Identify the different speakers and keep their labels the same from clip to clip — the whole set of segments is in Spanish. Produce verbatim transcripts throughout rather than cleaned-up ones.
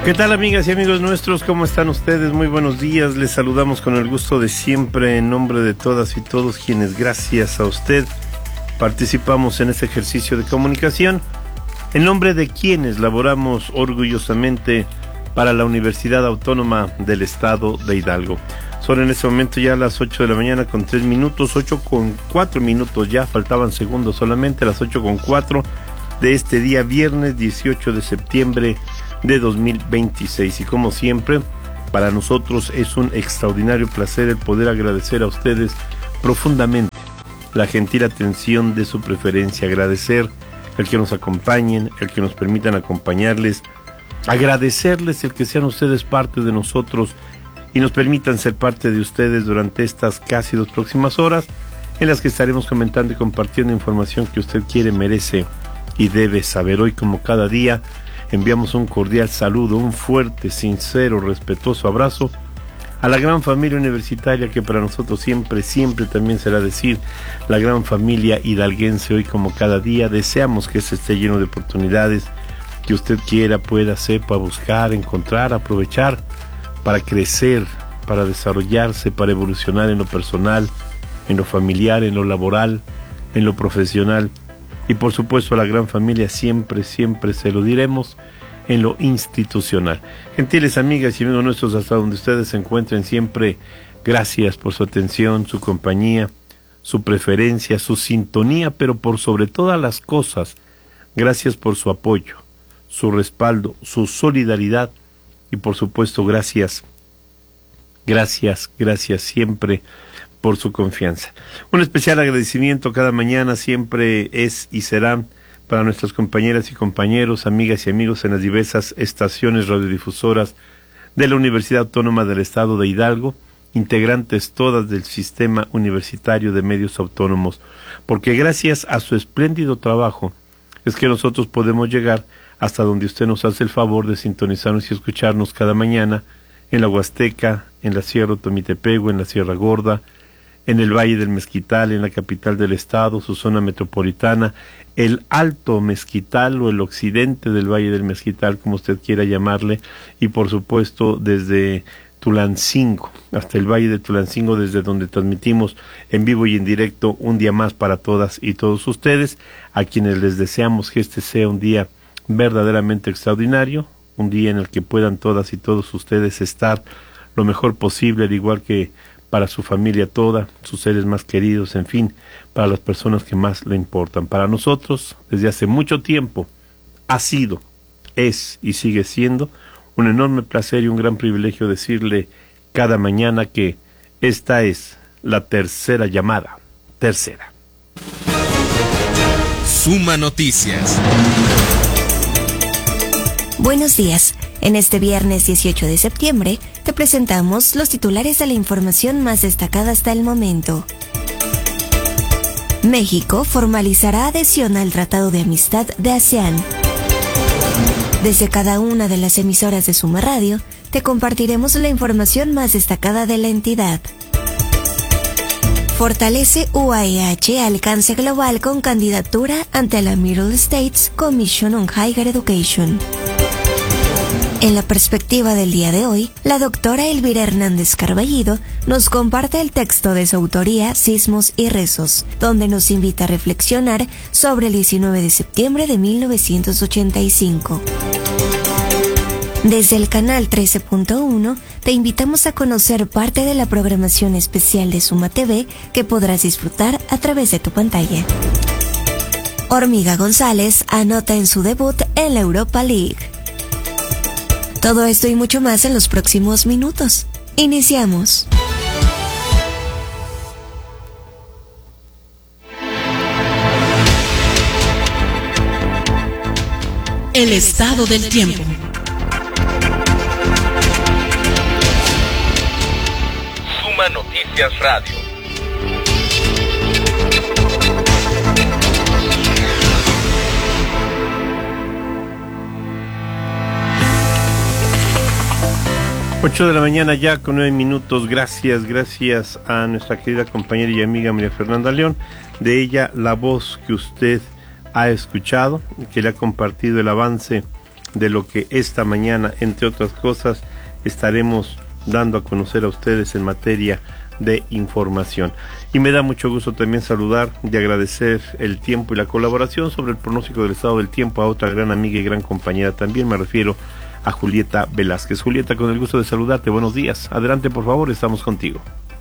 Speaker 1: ¿Qué tal, amigas y amigos nuestros? ¿Cómo están ustedes? Muy buenos días. Les saludamos con el gusto de siempre en nombre de todas y todos quienes, gracias a usted, participamos en este ejercicio de comunicación, en nombre de quienes laboramos orgullosamente para la Universidad Autónoma del Estado de Hidalgo. Son en este momento ya las ocho de la mañana con tres minutos, ocho con cuatro minutos ya, faltaban segundos solamente, las ocho con cuatro de este día viernes dieciocho de septiembre de dos mil veintiséis. Y como siempre, para nosotros es un extraordinario placer el poder agradecer a ustedes profundamente la gentil atención de su preferencia, agradecer el que nos acompañen, el que nos permitan acompañarles, agradecerles el que sean ustedes parte de nosotros y nos permitan ser parte de ustedes durante estas casi dos próximas horas en las que estaremos comentando y compartiendo información que usted quiere, merece y debe saber. Hoy, como cada día, enviamos un cordial saludo, un fuerte, sincero, respetuoso abrazo a la gran familia universitaria que para nosotros siempre, siempre también será decir la gran familia hidalguense. Hoy, como cada día, deseamos que este esté lleno de oportunidades que usted quiera, pueda, sepa buscar, encontrar, aprovechar para crecer, para desarrollarse, para evolucionar en lo personal, en lo familiar, en lo laboral, en lo profesional. Y por supuesto a la gran familia siempre, siempre se lo diremos, en lo institucional. Gentiles amigas y amigos nuestros, hasta donde ustedes se encuentren, siempre gracias por su atención, su compañía, su preferencia, su sintonía, pero por sobre todas las cosas, gracias por su apoyo, su respaldo, su solidaridad y por supuesto gracias, gracias, gracias siempre por su confianza. Un especial agradecimiento cada mañana siempre es y será para nuestras compañeras y compañeros, amigas y amigos en las diversas estaciones radiodifusoras de la Universidad Autónoma del Estado de Hidalgo, integrantes todas del Sistema Universitario de Medios Autónomos, porque gracias a su espléndido trabajo es que nosotros podemos llegar hasta donde usted nos hace el favor de sintonizarnos y escucharnos cada mañana en la Huasteca, en la Sierra Tomitepego, en la Sierra Gorda, en el Valle del Mezquital, en la capital del estado, su zona metropolitana, el Alto Mezquital o el occidente del Valle del Mezquital, como usted quiera llamarle, y por supuesto desde Tulancingo, hasta el Valle de Tulancingo, desde donde transmitimos en vivo y en directo un día más para todas y todos ustedes, a quienes les deseamos que este sea un día verdaderamente extraordinario, un día en el que puedan todas y todos ustedes estar lo mejor posible, al igual que para su familia toda, sus seres más queridos, en fin, para las personas que más le importan. Para nosotros, desde hace mucho tiempo, ha sido, es y sigue siendo un enorme placer y un gran privilegio decirle cada mañana que esta es la tercera llamada, tercera.
Speaker 2: Suma Noticias.
Speaker 3: Buenos días. En este viernes dieciocho de septiembre te presentamos los titulares de la información más destacada hasta el momento. México formalizará adhesión al Tratado de Amistad de ASEAN. Desde cada una de las emisoras de Suma Radio te compartiremos la información más destacada de la entidad. Fortalece U A E H alcance global con candidatura ante la Middle States Commission on Higher Education. En la perspectiva del día de hoy, la doctora Elvira Hernández Carballido nos comparte el texto de su autoría, Sismos y Rezos, donde nos invita a reflexionar sobre el diecinueve de septiembre de mil novecientos ochenta y cinco. Desde el canal trece punto uno, te invitamos a conocer parte de la programación especial de Suma T V que podrás disfrutar a través de tu pantalla. Hormiga González anota en su debut en la Europa League. Todo esto y mucho más en los próximos minutos. Iniciamos.
Speaker 4: El estado del tiempo.
Speaker 2: Suma Noticias Radio.
Speaker 1: ocho de la mañana ya con nueve minutos. Gracias, gracias a nuestra querida compañera y amiga María Fernanda León. De ella la voz que usted ha escuchado, que le ha compartido el avance de lo que esta mañana, entre otras cosas, estaremos dando a conocer a ustedes en materia de información. Y me da mucho gusto también saludar y agradecer el tiempo y la colaboración sobre el pronóstico del estado del tiempo a otra gran amiga y gran compañera. También me refiero a Julieta Velázquez. Julieta, con el gusto de saludarte, buenos días. Adelante, por favor, estamos contigo.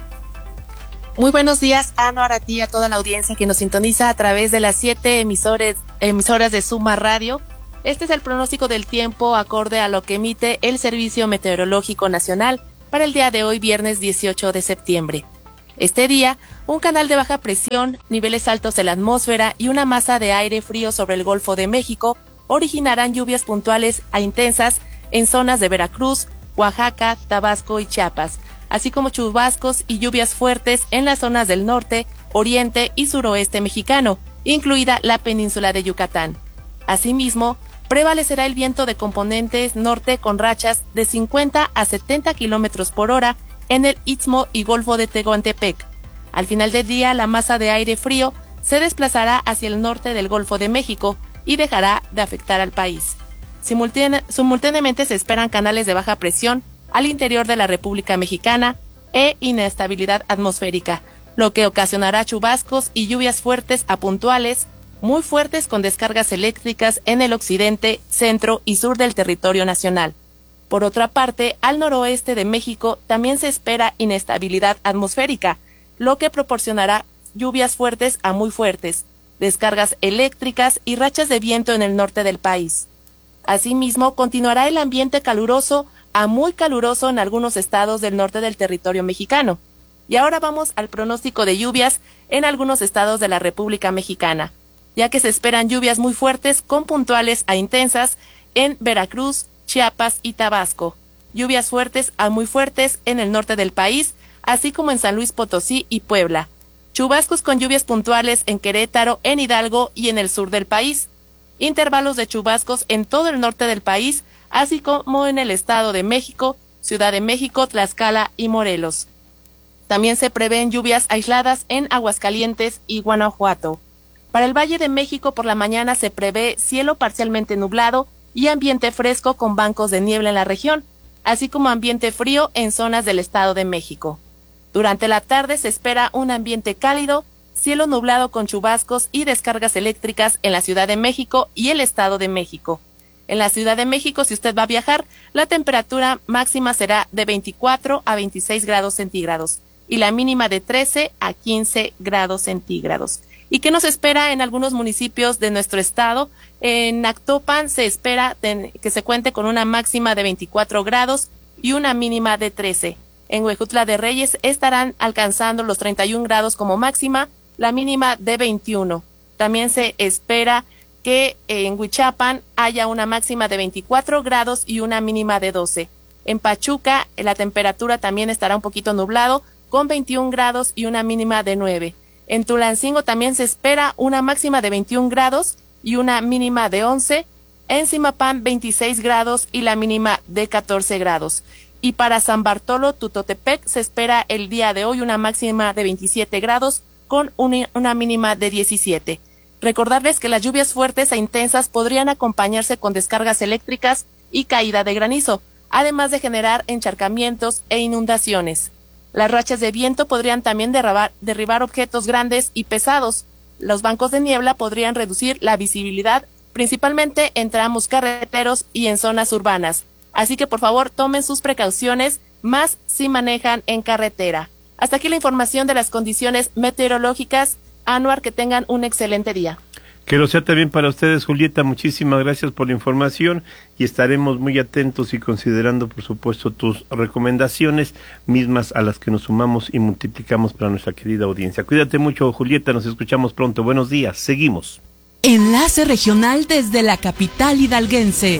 Speaker 5: Muy buenos días, Anuar, a ti y a toda la audiencia que nos sintoniza a través de las siete emisores, emisoras de Suma Radio. Este es el pronóstico del tiempo acorde a lo que emite el Servicio Meteorológico Nacional para el día de hoy, viernes dieciocho de septiembre. Este día, un canal de baja presión, niveles altos de la atmósfera y una masa de aire frío sobre el Golfo de México originarán lluvias puntuales a intensas en zonas de Veracruz, Oaxaca, Tabasco y Chiapas, así como chubascos y lluvias fuertes en las zonas del norte, oriente y suroeste mexicano, incluida la península de Yucatán. Asimismo, prevalecerá el viento de componentes norte con rachas de cincuenta a setenta kilómetros por hora en el Istmo y Golfo de Tehuantepec. Al final del día, la masa de aire frío se desplazará hacia el norte del Golfo de México y dejará de afectar al país. Simultane- simultáneamente se esperan canales de baja presión al interior de la República Mexicana e inestabilidad atmosférica, lo que ocasionará chubascos y lluvias fuertes a puntuales, muy fuertes con descargas eléctricas en el occidente, centro y sur del territorio nacional. Por otra parte, al noroeste de México también se espera inestabilidad atmosférica, lo que proporcionará lluvias fuertes a muy fuertes, descargas eléctricas y rachas de viento en el norte del país. Asimismo, continuará el ambiente caluroso a muy caluroso en algunos estados del norte del territorio mexicano. Y ahora vamos al pronóstico de lluvias en algunos estados de la República Mexicana, ya que se esperan lluvias muy fuertes con puntuales a intensas en Veracruz, Chiapas y Tabasco, lluvias fuertes a muy fuertes en el norte del país, así como en San Luis Potosí y Puebla, chubascos con lluvias puntuales en Querétaro, en Hidalgo y en el sur del país, intervalos de chubascos en todo el norte del país, así como en el Estado de México, Ciudad de México, Tlaxcala y Morelos. También se prevén lluvias aisladas en Aguascalientes y Guanajuato. Para el Valle de México por la mañana se prevé cielo parcialmente nublado y ambiente fresco con bancos de niebla en la región, así como ambiente frío en zonas del Estado de México. Durante la tarde se espera un ambiente cálido, cielo nublado con chubascos y descargas eléctricas en la Ciudad de México y el Estado de México. En la Ciudad de México, si usted va a viajar, la temperatura máxima será de veinticuatro a veintiséis grados centígrados y la mínima de trece a quince grados centígrados. ¿Y qué nos espera en algunos municipios de nuestro estado? En Actopan se espera ten, que se cuente con una máxima de veinticuatro grados y una mínima de trece. En Huejutla de Reyes estarán alcanzando los treinta y un grados como máxima, la mínima de veintiuno. También se espera que en Huichapan haya una máxima de veinticuatro grados y una mínima de doce. En Pachuca la temperatura también estará un poquito nublado con veintiún grados y una mínima de nueve. En Tulancingo también se espera una máxima de veintiún grados y una mínima de once. En Zimapán veintiséis grados y la mínima de catorce grados. Y para San Bartolo, Tutotepec, se espera el día de hoy una máxima de veintisiete grados con una, una mínima de diecisiete. Recordarles que las lluvias fuertes e intensas podrían acompañarse con descargas eléctricas y caída de granizo, además de generar encharcamientos e inundaciones. Las rachas de viento podrían también derribar, derribar objetos grandes y pesados. Los bancos de niebla podrían reducir la visibilidad, principalmente en tramos carreteros y en zonas urbanas. Así que por favor tomen sus precauciones, más si manejan en carretera. Hasta aquí la información de las condiciones meteorológicas. Anuar, que tengan un excelente día.
Speaker 1: Que lo sea también para ustedes, Julieta. Muchísimas gracias por la información y estaremos muy atentos y considerando, por supuesto, tus recomendaciones, mismas a las que nos sumamos y multiplicamos para nuestra querida audiencia. Cuídate mucho, Julieta. Nos escuchamos pronto. Buenos días. Seguimos.
Speaker 4: Enlace regional desde la capital hidalguense.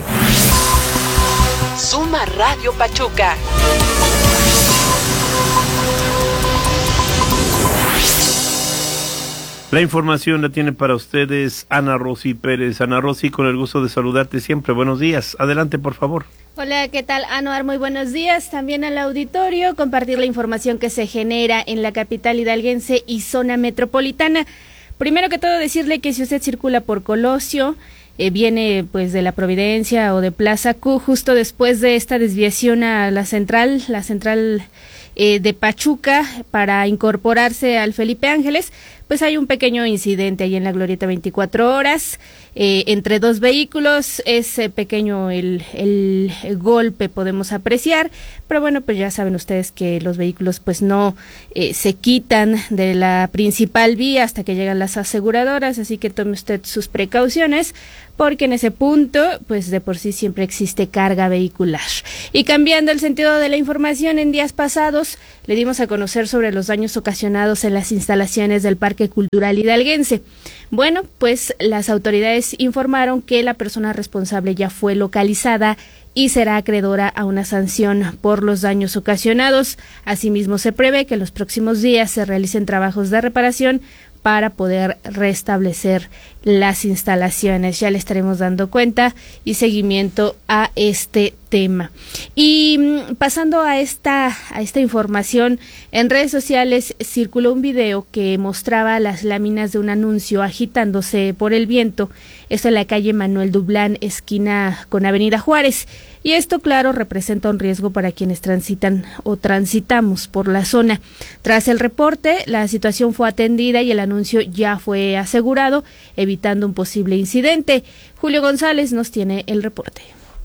Speaker 4: Suma Radio Pachuca.
Speaker 1: La información la tiene para ustedes Ana Rosy Pérez. Ana Rosy, con el gusto de saludarte siempre. Buenos días. Adelante, por favor.
Speaker 6: Hola, ¿qué tal, Anuar? Muy buenos días. También al auditorio, compartir la información que se genera en la capital hidalguense y zona metropolitana. Primero que todo, decirle que si usted circula por Colosio, eh, viene pues de la Providencia o de Plaza Q, justo después de esta desviación a la central, la central eh, de Pachuca, para incorporarse al Felipe Ángeles, pues hay un pequeño incidente ahí en la Glorieta veinticuatro horas, eh, entre dos vehículos. Es eh, pequeño el, el, el golpe, podemos apreciar, pero bueno, pues ya saben ustedes que los vehículos pues no eh, se quitan de la principal vía hasta que llegan las aseguradoras, así que tome usted sus precauciones, porque en ese punto, pues de por sí siempre existe carga vehicular. Y cambiando el sentido de la información, en días pasados le dimos a conocer sobre los daños ocasionados en las instalaciones del Parque Cultural Hidalguense. Bueno, pues las autoridades informaron que la persona responsable ya fue localizada y será acreedora a una sanción por los daños ocasionados. Asimismo, se prevé que en los próximos días se realicen trabajos de reparación para poder restablecer las instalaciones. Ya le estaremos dando cuenta y seguimiento a este tema. Y mmm, pasando a esta a esta información, en redes sociales circuló un video que mostraba las láminas de un anuncio agitándose por el viento. Esto en la calle Manuel Dublán, esquina con Avenida Juárez. Y esto, claro, representa un riesgo para quienes transitan o transitamos por la zona. Tras el reporte, la situación fue atendida y el anuncio ya fue asegurado, evitando un posible incidente. Julio González nos tiene el reporte.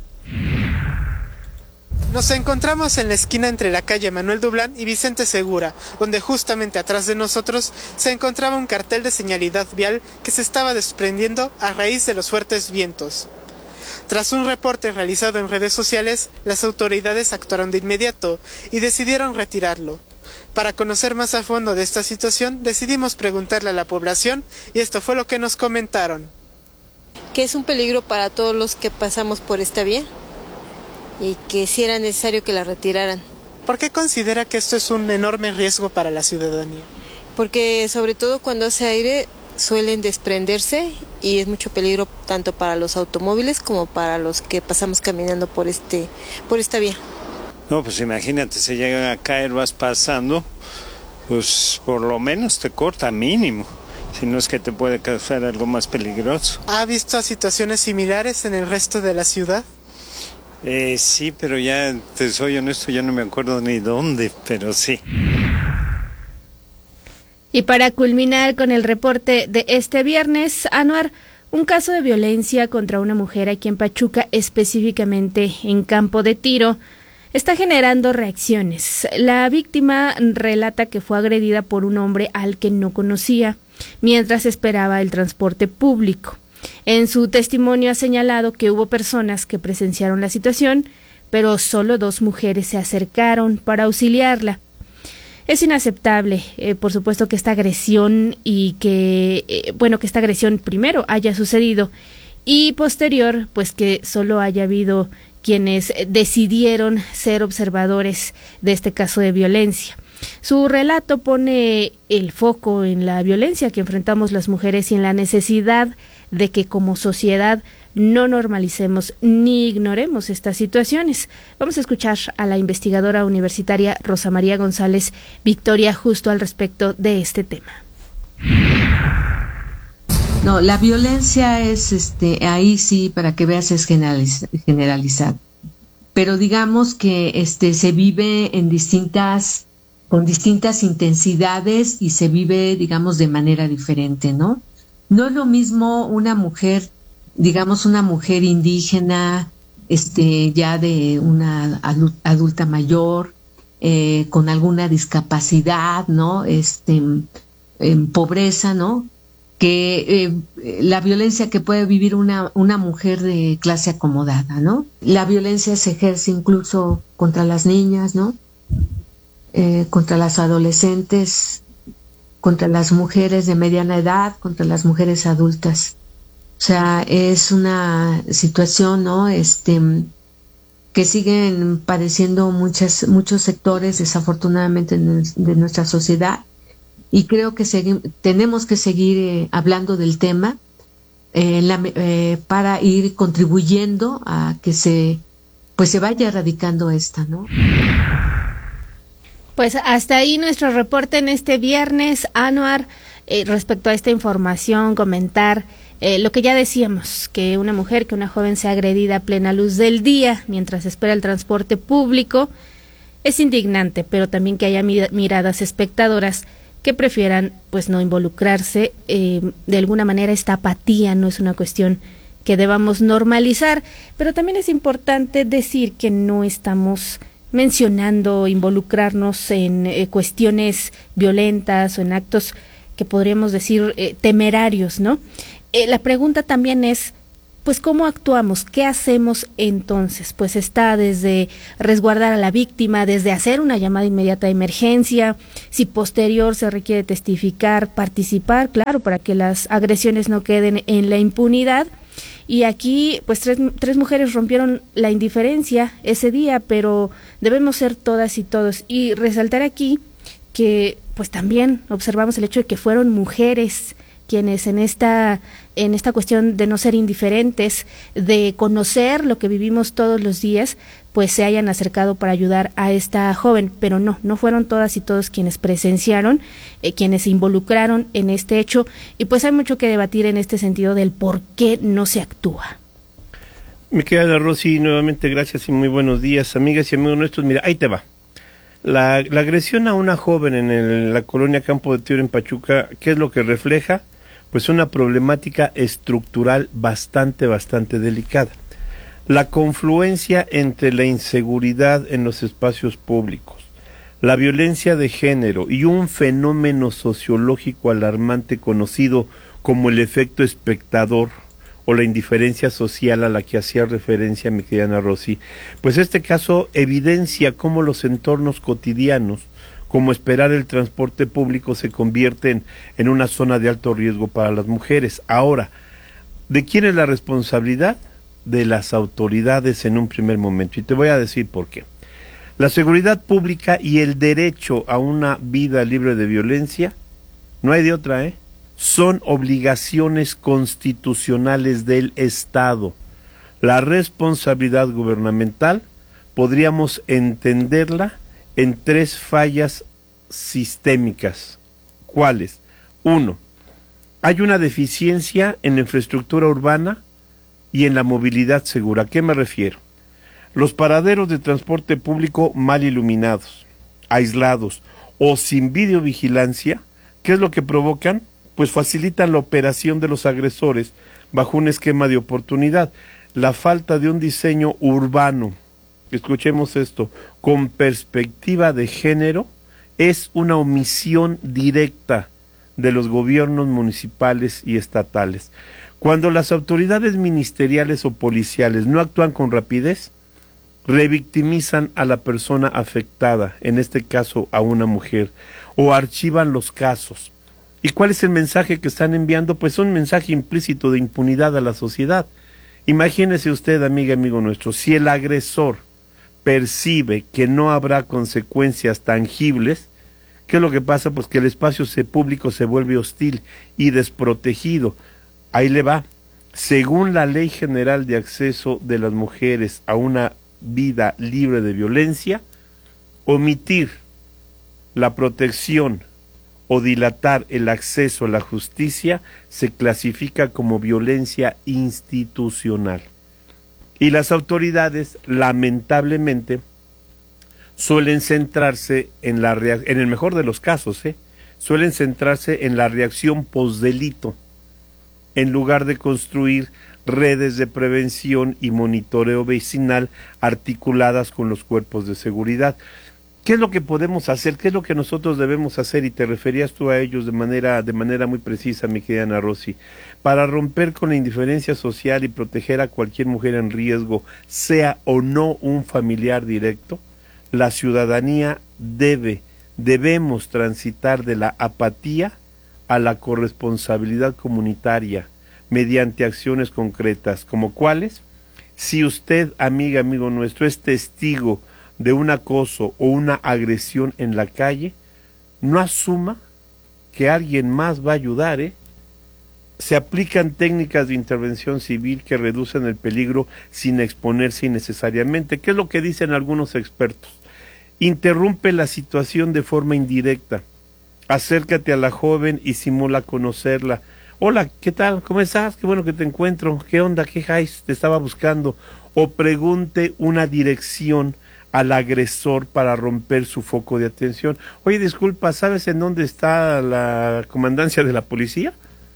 Speaker 7: Nos encontramos en la esquina entre la calle Manuel Dublán y Vicente Segura, donde justamente atrás de nosotros se encontraba un cartel de señalidad vial que se estaba desprendiendo a raíz de los fuertes vientos. Tras un reporte realizado en redes sociales, las autoridades actuaron de inmediato y decidieron retirarlo. Para conocer más a fondo de esta situación, decidimos preguntarle a la población y esto fue lo que nos comentaron.
Speaker 8: Que es un peligro para todos los que pasamos por esta vía y que sí era necesario que la retiraran.
Speaker 7: ¿Por qué considera que esto es un enorme riesgo para la ciudadanía?
Speaker 8: Porque sobre todo cuando hace aire suelen desprenderse y es mucho peligro tanto para los automóviles como para los que pasamos caminando por este por esta vía.
Speaker 9: No, pues imagínate, si llegan a caer, vas pasando, pues por lo menos te corta mínimo, si no es que te puede causar algo más peligroso.
Speaker 7: ¿Ha visto situaciones similares en el resto de la ciudad?
Speaker 9: Eh, sí, pero ya te soy honesto, ya no me acuerdo ni dónde, pero sí.
Speaker 6: Y para culminar con el reporte de este viernes, Anuar, un caso de violencia contra una mujer aquí en Pachuca, específicamente en Campo de Tiro, está generando reacciones. La víctima relata que fue agredida por un hombre al que no conocía mientras esperaba el transporte público. En su testimonio ha señalado que hubo personas que presenciaron la situación, pero solo dos mujeres se acercaron para auxiliarla. Es inaceptable, eh, por supuesto, que esta agresión y que, eh, bueno, que esta agresión primero haya sucedido y posterior, pues que solo haya habido quienes decidieron ser observadores de este caso de violencia. Su relato pone el foco en la violencia que enfrentamos las mujeres y en la necesidad de que como sociedad no normalicemos ni ignoremos estas situaciones. Vamos a escuchar a la investigadora universitaria Rosa María González Victoria justo al respecto de este tema.
Speaker 10: No, la violencia es, este, ahí sí, para que veas, es generaliz- generalizada. Pero digamos que este se vive en distintas, con distintas intensidades y se vive, digamos, de manera diferente, ¿no? No es lo mismo una mujer, digamos, una mujer indígena, este, ya de una adulta mayor, eh, con alguna discapacidad, ¿no? Este, en pobreza, ¿no? Que eh, la violencia que puede vivir una, una mujer de clase acomodada, ¿no? La violencia se ejerce incluso contra las niñas, ¿no? Eh, contra las adolescentes, contra las mujeres de mediana edad, contra las mujeres adultas. O sea, es una situación, ¿no? Este, que siguen padeciendo muchas, muchos sectores, desafortunadamente, de nuestra sociedad. Y creo que segui- tenemos que seguir eh, hablando del tema eh, la, eh, para ir contribuyendo a que se, pues se vaya erradicando esta, ¿no?
Speaker 6: Pues hasta ahí nuestro reporte en este viernes, Anuar, eh, respecto a esta información, comentar Eh, lo que ya decíamos, que una mujer, que una joven sea agredida a plena luz del día mientras espera el transporte público, es indignante, pero también que haya miradas espectadoras que prefieran pues no involucrarse. Eh, de alguna manera esta apatía no es una cuestión que debamos normalizar, pero también es importante decir que no estamos mencionando involucrarnos en eh, cuestiones violentas o en actos que podríamos decir eh, temerarios, ¿no? Eh, la pregunta también es, pues, ¿cómo actuamos? ¿Qué hacemos entonces? Pues está desde resguardar a la víctima, desde hacer una llamada inmediata de emergencia, si posterior se requiere testificar, participar, claro, para que las agresiones no queden en la impunidad. Y aquí, pues, tres, tres mujeres rompieron la indiferencia ese día, pero debemos ser todas y todos. Y resaltar aquí que, pues, también observamos el hecho de que fueron mujeres quienes en esta en esta cuestión de no ser indiferentes, de conocer lo que vivimos todos los días, pues se hayan acercado para ayudar a esta joven, pero no, no fueron todas y todos quienes presenciaron, eh, quienes se involucraron en este hecho, y pues hay mucho que debatir en este sentido del por qué no se actúa.
Speaker 1: Mi querida Rosy, nuevamente gracias y muy buenos días, amigas y amigos nuestros. Mira, ahí te va. La, la agresión a una joven en el, la colonia Campo de Tío en Pachuca, ¿qué es lo que refleja? Pues una problemática estructural bastante, bastante delicada. La confluencia entre la inseguridad en los espacios públicos, la violencia de género y un fenómeno sociológico alarmante conocido como el efecto espectador o la indiferencia social a la que hacía referencia mi querida Ana Rosy, pues este caso evidencia cómo los entornos cotidianos, como esperar el transporte público, se convierten en una zona de alto riesgo para las mujeres. Ahora, ¿de quién es la responsabilidad? De las autoridades en un primer momento, y te voy a decir por qué. La seguridad pública y el derecho a una vida libre de violencia, no hay de otra, ¿eh? Son obligaciones constitucionales del Estado. La responsabilidad gubernamental podríamos entenderla en tres fallas sistémicas. ¿Cuáles? Uno, hay una deficiencia en la infraestructura urbana y en la movilidad segura. ¿A qué me refiero? Los paraderos de transporte público mal iluminados, aislados o sin videovigilancia, ¿qué es lo que provocan? Pues facilitan la operación de los agresores bajo un esquema de oportunidad. La falta de un diseño urbano, escuchemos esto, con perspectiva de género, es una omisión directa de los gobiernos municipales y estatales. Cuando las autoridades ministeriales o policiales no actúan con rapidez, revictimizan a la persona afectada, en este caso a una mujer, o archivan los casos. ¿Y cuál es el mensaje que están enviando? Pues un mensaje implícito de impunidad a la sociedad. Imagínese usted, amiga, amigo nuestro, si el agresor percibe que no habrá consecuencias tangibles, ¿qué es lo que pasa? Pues que el espacio público se vuelve hostil y desprotegido. Ahí le va. Según la Ley General de Acceso de las Mujeres a una vida libre de violencia, omitir la protección o dilatar el acceso a la justicia se clasifica como violencia institucional. Y las autoridades, lamentablemente, suelen centrarse en la rea- en el mejor de los casos, ¿eh? suelen centrarse en la reacción posdelito, en lugar de construir redes de prevención y monitoreo vecinal articuladas con los cuerpos de seguridad. ¿Qué es lo que podemos hacer? ¿Qué es lo que nosotros debemos hacer? Y te referías tú a ellos de manera, de manera muy precisa, mi querida Ana Rosy. Para romper con la indiferencia social y proteger a cualquier mujer en riesgo, sea o no un familiar directo, la ciudadanía debe, debemos transitar de la apatía a la corresponsabilidad comunitaria mediante acciones concretas, como cuáles. Si usted, amiga, amigo nuestro, es testigo de un acoso o una agresión en la calle, no asuma que alguien más va a ayudar, ¿eh? Se aplican técnicas de intervención civil que reducen el peligro sin exponerse innecesariamente. ¿Qué es lo que dicen algunos expertos? Interrumpe la situación de forma indirecta. Acércate a la joven y simula conocerla. hola, ¿qué tal? ¿Cómo estás? Qué bueno que te encuentro. ¿Qué onda? ¿Qué haces? Te estaba buscando. O pregunte una dirección al agresor para romper su foco de atención. Oye, disculpa, ¿sabes en dónde está la comandancia de la policía?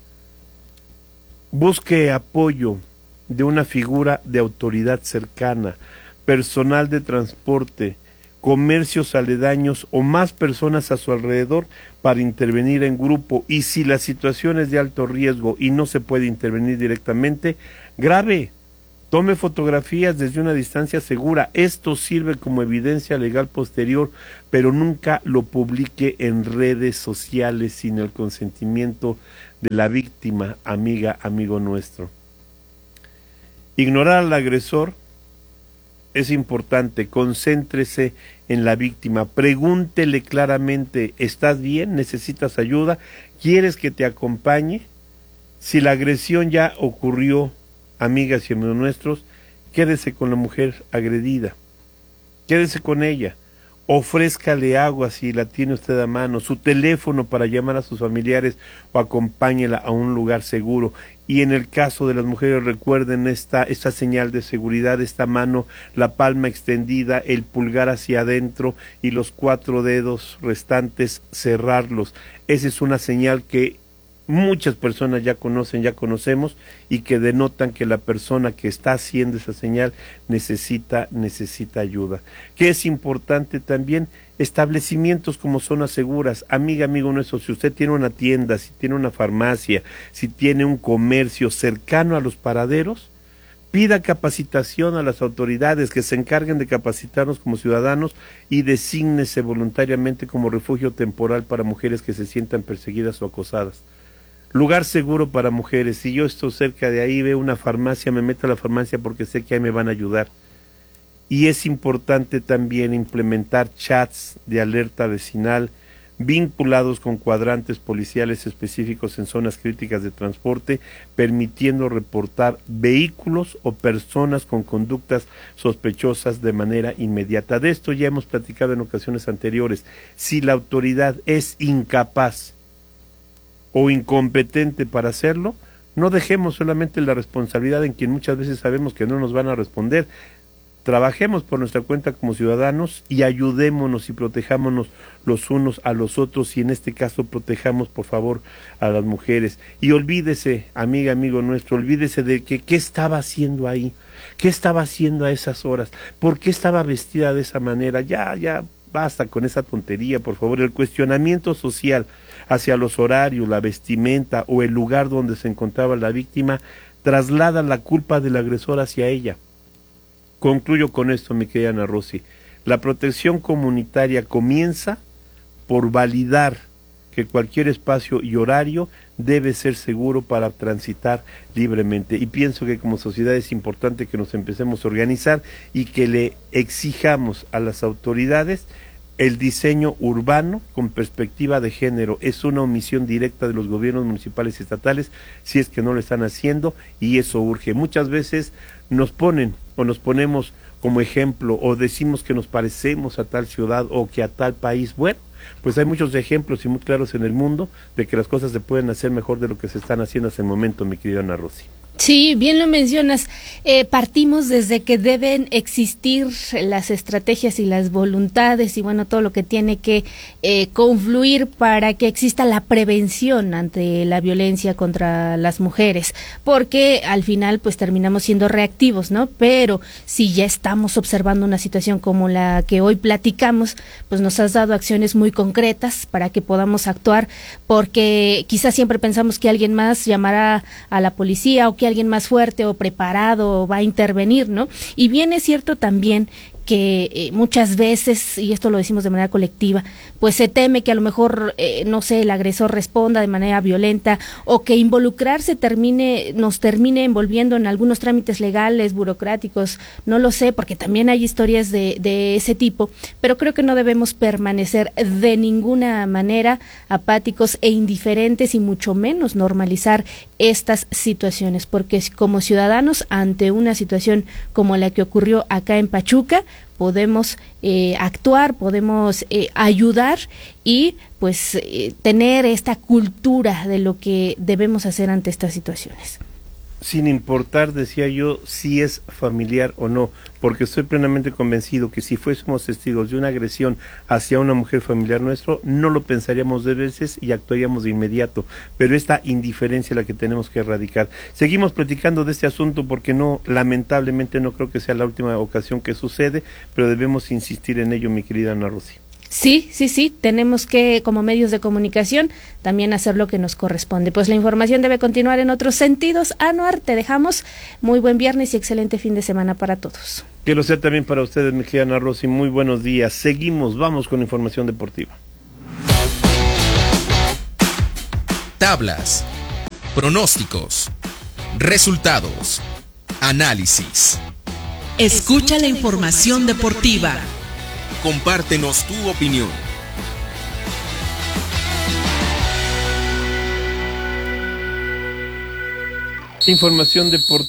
Speaker 1: Busque apoyo de una figura de autoridad cercana, personal de transporte, comercios aledaños o más personas a su alrededor para intervenir en grupo. Y si la situación es de alto riesgo y no se puede intervenir directamente, grabe. Tome fotografías desde una distancia segura. Esto sirve como evidencia legal posterior, pero nunca lo publique en redes sociales sin el consentimiento de la víctima, amiga, amigo nuestro. Ignorar al agresor es importante. Concéntrese en la víctima. Pregúntele claramente, ¿estás bien? ¿Necesitas ayuda? ¿Quieres que te acompañe? Si la agresión ya ocurrió, amigas y amigos nuestros, quédese con la mujer agredida, quédese con ella, ofrézcale agua si la tiene usted a mano, su teléfono para llamar a sus familiares o acompáñela a un lugar seguro. Y en el caso de las mujeres, recuerden esta, esta señal de seguridad, esta mano, la palma extendida, el pulgar hacia adentro y los cuatro dedos restantes cerrarlos. Esa es una señal que muchas personas ya conocen, ya conocemos, y que denotan que la persona que está haciendo esa señal necesita, necesita ayuda. Que es importante también establecimientos como zonas seguras. Amiga, amigo nuestro, si usted tiene una tienda, si tiene una farmacia, si tiene un comercio cercano a los paraderos, pida capacitación a las autoridades que se encarguen de capacitarnos como ciudadanos y desígnese voluntariamente como refugio temporal para mujeres que se sientan perseguidas o acosadas. Lugar seguro para mujeres. Si yo estoy cerca de ahí, veo una farmacia, me meto a la farmacia porque sé que ahí me van a ayudar. Y es importante también implementar chats de alerta vecinal vinculados con cuadrantes policiales específicos en zonas críticas de transporte, permitiendo reportar vehículos o personas con conductas sospechosas de manera inmediata. De esto ya hemos platicado en ocasiones anteriores. Si la autoridad es incapaz o incompetente para hacerlo, no dejemos solamente la responsabilidad en quien muchas veces sabemos que no nos van a responder. Trabajemos por nuestra cuenta como ciudadanos y ayudémonos y protejámonos los unos a los otros, y en este caso protejamos por favor a las mujeres. Y olvídese, amiga, amigo nuestro, olvídese de que qué estaba haciendo ahí, qué estaba haciendo a esas horas, por qué estaba vestida de esa manera. Ya, ya, basta con esa tontería, por favor. El cuestionamiento social hacia los horarios, la vestimenta o el lugar donde se encontraba la víctima traslada la culpa del agresor hacia ella. Concluyo con esto, mi querida Ana Rosy. La protección comunitaria comienza por validar que cualquier espacio y horario debe ser seguro para transitar libremente. Y pienso que como sociedad es importante que nos empecemos a organizar y que le exijamos a las autoridades el diseño urbano con perspectiva de género. Es una omisión directa de los gobiernos municipales y estatales si es que no lo están haciendo, y eso urge. Muchas veces nos ponen o nos ponemos como ejemplo o decimos que nos parecemos a tal ciudad o que a tal país. Bueno, pues hay muchos ejemplos y muy claros en el mundo de que las cosas se pueden hacer mejor de lo que se están haciendo hasta el momento, mi querida Ana Rosy.
Speaker 6: Sí, bien lo mencionas. Eh, partimos desde que deben existir las estrategias y las voluntades y bueno, todo lo que tiene que eh, confluir para que exista la prevención ante la violencia contra las mujeres, porque al final pues terminamos siendo reactivos, ¿no? Pero si ya estamos observando una situación como la que hoy platicamos, pues nos has dado acciones muy concretas para que podamos actuar, porque quizás siempre pensamos que alguien más llamará a la policía o que alguien más fuerte o preparado va a intervenir, ¿no? Y bien es cierto también que eh, muchas veces, y esto lo decimos de manera colectiva, pues se teme que a lo mejor, eh, no sé, el agresor responda de manera violenta o que involucrarse termine, nos termine envolviendo en algunos trámites legales, burocráticos, no lo sé, porque también hay historias de, de ese tipo, pero creo que no debemos permanecer de ninguna manera apáticos e indiferentes y mucho menos normalizar estas situaciones, porque como ciudadanos ante una situación como la que ocurrió acá en Pachuca, podemos eh, actuar, podemos eh, ayudar y pues eh, tener esta cultura de lo que debemos hacer ante estas situaciones.
Speaker 1: Sin importar, decía yo, si es familiar o no, porque estoy plenamente convencido que si fuésemos testigos de una agresión hacia una mujer familiar nuestro, no lo pensaríamos dos veces y actuaríamos de inmediato, pero esta indiferencia es la que tenemos que erradicar. Seguimos platicando de este asunto porque no, lamentablemente no creo que sea la última ocasión que sucede, pero debemos insistir en ello, mi querida Ana Rosy.
Speaker 6: Sí, sí, sí, tenemos que, como medios de comunicación, también hacer lo que nos corresponde. Pues la información debe continuar en otros sentidos. Anuar, te dejamos. Muy buen viernes y excelente fin de semana para todos.
Speaker 1: Que lo sea también para ustedes, mi querida Ana Rosy. Muy buenos días. Seguimos, vamos con información deportiva.
Speaker 2: Tablas, pronósticos, resultados, análisis.
Speaker 4: Escucha la información deportiva.
Speaker 2: Compártenos tu opinión.
Speaker 1: Información depor-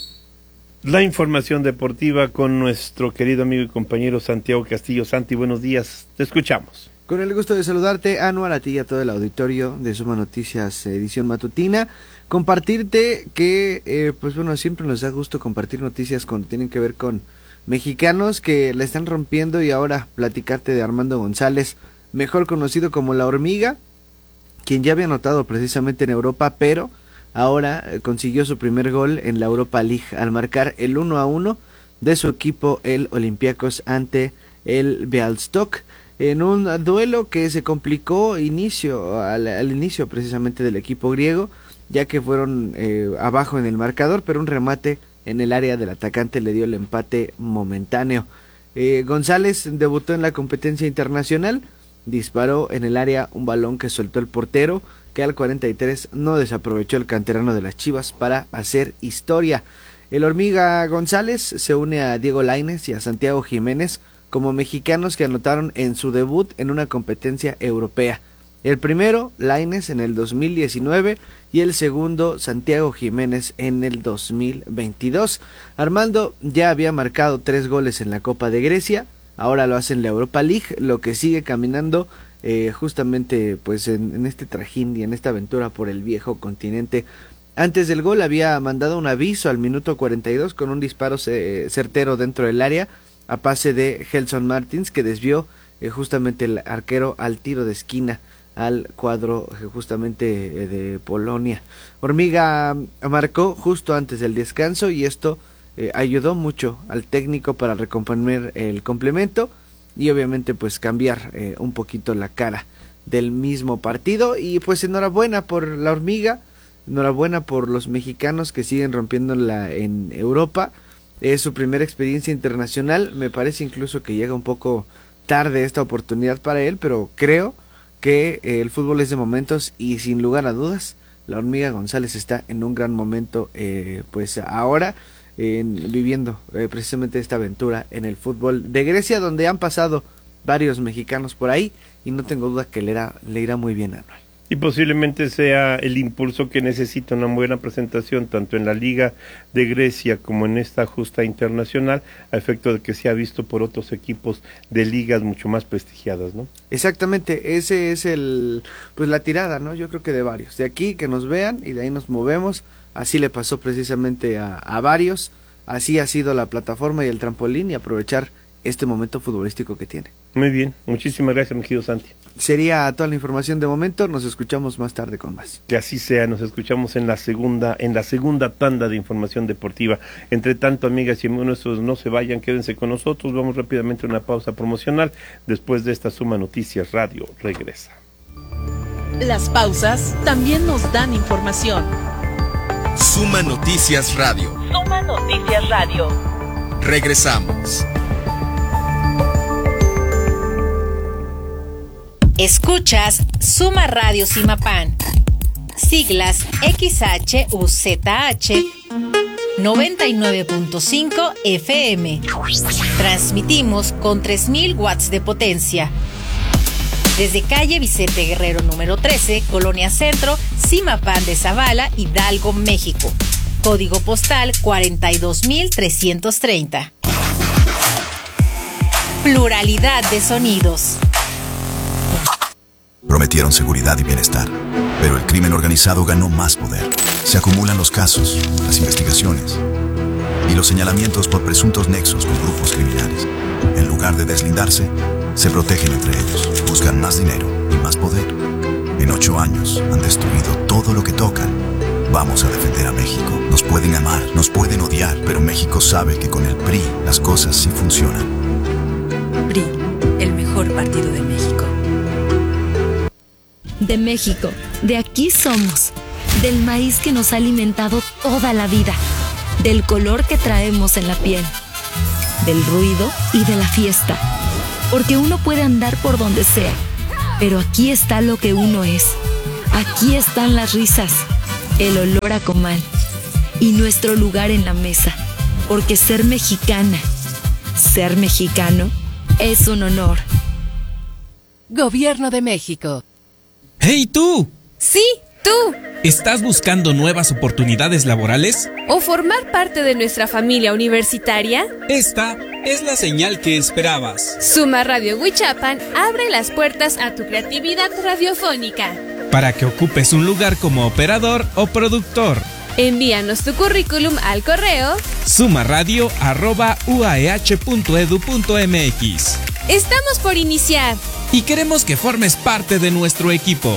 Speaker 1: La información deportiva con nuestro querido amigo y compañero Santiago Castillo. Santi, buenos días, te escuchamos.
Speaker 11: Con el gusto de saludarte, Anuar, a ti y a todo el auditorio de Suma Noticias edición matutina. Compartirte que, eh, pues bueno, siempre nos da gusto compartir noticias cuando tienen que ver con mexicanos que la están rompiendo, y ahora platicarte de Armando González, mejor conocido como La Hormiga, quien ya había anotado precisamente en Europa, pero ahora eh, consiguió su primer gol en la Europa League al marcar el uno a uno de su equipo, el Olympiacos, ante el Białystok, en un duelo que se complicó inicio al, al inicio precisamente del equipo griego, ya que fueron eh, abajo en el marcador, pero un remate en el área del atacante le dio el empate momentáneo. Eh, González debutó en la competencia internacional, disparó en el área un balón que soltó el portero, que al cuarenta y tres no desaprovechó el canterano de las Chivas para hacer historia. El Hormiga González se une a Diego Lainez y a Santiago Jiménez como mexicanos que anotaron en su debut en una competencia europea. El primero, Lainez, en el dos mil diecinueve, y el segundo, Santiago Jiménez, en el dos mil veintidós. Armando ya había marcado tres goles en la Copa de Grecia, ahora lo hace en la Europa League, lo que sigue caminando eh, justamente pues en, en este trajín y en esta aventura por el viejo continente. Antes del gol había mandado un aviso al minuto cuarenta y dos con un disparo eh, certero dentro del área, a pase de Gelson Martins, que desvió eh, justamente el arquero al tiro de esquina al cuadro justamente de Polonia. Hormiga marcó justo antes del descanso y esto eh, ayudó mucho al técnico para recomponer el complemento y obviamente pues cambiar eh, un poquito la cara del mismo partido. Y pues enhorabuena por la Hormiga, enhorabuena por los mexicanos que siguen rompiéndola en Europa. Es su primera experiencia internacional, me parece incluso que llega un poco tarde esta oportunidad para él, pero creo que eh, el fútbol es de momentos y sin lugar a dudas la Hormiga González está en un gran momento eh, pues ahora eh, viviendo eh, precisamente esta aventura en el fútbol de Grecia, donde han pasado varios mexicanos por ahí y no tengo duda que le irá, le irá muy bien a Anual.
Speaker 1: Y posiblemente sea el impulso que necesita una buena presentación tanto en la Liga de Grecia como en esta justa internacional, a efecto de que se ha visto por otros equipos de ligas mucho más prestigiadas, ¿no?
Speaker 11: Exactamente, ese es el pues la tirada, ¿no? Yo creo que de varios, de aquí que nos vean y de ahí nos movemos. Así le pasó precisamente a, a varios, así ha sido la plataforma y el trampolín, y aprovechar este momento futbolístico que tiene.
Speaker 1: Muy bien, muchísimas gracias, mi querido Santi.
Speaker 11: Sería toda la información de momento, nos escuchamos más tarde con más.
Speaker 1: Que así sea, nos escuchamos en la segunda, en la segunda tanda de información deportiva. Entre tanto, amigas y amigos nuestros, no se vayan, quédense con nosotros, vamos rápidamente a una pausa promocional. Después de esta Suma Noticias Radio regresa.
Speaker 4: Las pausas también nos dan información.
Speaker 2: Suma Noticias Radio.
Speaker 4: Suma Noticias Radio.
Speaker 2: Regresamos.
Speaker 12: Escuchas Suma Radio Simapán, siglas X H U Z H noventa y nueve punto cinco F M. Transmitimos con tres mil watts de potencia. Desde calle Vicente Guerrero número trece, Colonia Centro, Simapán de Zavala, Hidalgo, México. Código postal cuarenta y dos mil trescientos treinta. Pluralidad de sonidos.
Speaker 13: Prometieron seguridad y bienestar, pero el crimen organizado ganó más poder. Se acumulan los casos, las investigaciones y los señalamientos por presuntos nexos con grupos criminales. En lugar de deslindarse, se protegen entre ellos, buscan más dinero y más poder. En ocho años han destruido todo lo que tocan. Vamos a defender a México. Nos pueden amar, nos pueden odiar, pero México sabe que con el P R I las cosas sí funcionan.
Speaker 14: P R I, el mejor partido de México.
Speaker 15: De México, de aquí somos, del maíz que nos ha alimentado toda la vida, del color que traemos en la piel, del ruido y de la fiesta, porque uno puede andar por donde sea, pero aquí está lo que uno es, aquí están las risas, el olor a comal y nuestro lugar en la mesa, porque ser mexicana, ser mexicano es un honor.
Speaker 14: Gobierno de México.
Speaker 16: ¡Hey tú!
Speaker 17: Sí, tú.
Speaker 16: ¿Estás buscando nuevas oportunidades laborales?
Speaker 17: ¿O formar parte de nuestra familia universitaria?
Speaker 16: Esta es la señal que esperabas.
Speaker 17: Suma Radio Huichapan abre las puertas a tu creatividad radiofónica.
Speaker 16: Para que ocupes un lugar como operador o productor.
Speaker 17: Envíanos tu currículum al correo
Speaker 16: sumaradio arroba u a e h punto e d u punto m x.
Speaker 17: Estamos por iniciar.
Speaker 16: Y queremos que formes parte de nuestro equipo.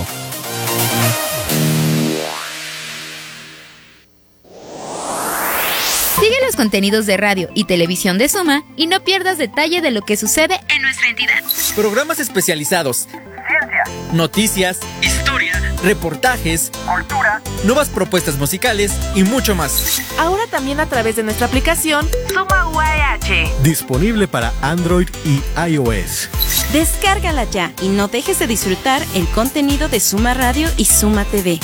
Speaker 18: Sigue los contenidos de radio y televisión de Suma y no pierdas detalle de lo que sucede en nuestra entidad.
Speaker 19: Programas especializados, ciencia, noticias, historia, reportajes, cultura, nuevas propuestas musicales y mucho más.
Speaker 5: Ahora también a través de nuestra aplicación Suma U A E H.
Speaker 20: Disponible para Android y iOS.
Speaker 14: Descárgala ya y no dejes de disfrutar el contenido de Suma Radio y Suma T V.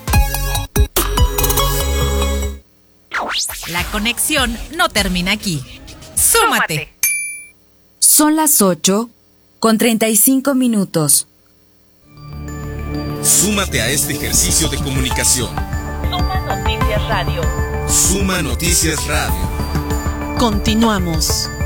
Speaker 12: La conexión no termina aquí. ¡Súmate!
Speaker 21: Son las ocho con treinta y cinco minutos.
Speaker 2: Súmate a este ejercicio de comunicación.
Speaker 4: Suma Noticias Radio.
Speaker 2: Suma Noticias Radio.
Speaker 4: Continuamos.